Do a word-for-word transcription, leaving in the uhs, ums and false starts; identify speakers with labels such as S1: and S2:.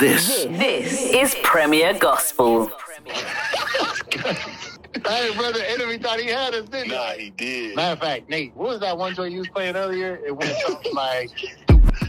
S1: This. This is Premier Gospel.
S2: Hey, brother, Enemy thought he had us, didn't he?
S3: Nah, he did.
S2: Matter of fact, Nate, what was that one joint you was playing earlier? It went something like,